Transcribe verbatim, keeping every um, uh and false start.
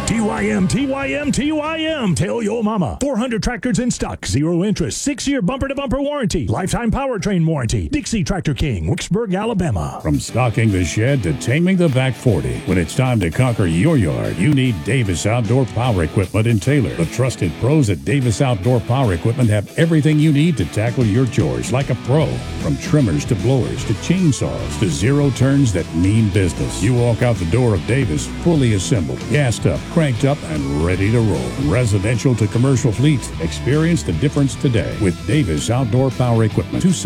T Y M, T Y M, T Y M. Tell your mama. four hundred tractors in stock. Zero interest. Six-year bumper-to-bumper warranty. Lifetime powertrain warranty. Dixie Tractor King, Wicksburg, Alabama. From stocking the shed to taming the back forty, when it's time to conquer your yard, you need Davis Outdoor Power Equipment in Taylor. The trusted pros at Davis Outdoor Power Equipment have everything you need to tackle your chores like a pro. From trimmers to blowers to chainsaws to zero turns that mean business. You walk out the door of Davis fully assembled, gassed up, cranked up, and ready to roll. Residential to commercial fleet. Experience the difference today with Davis Outdoor Power Equipment.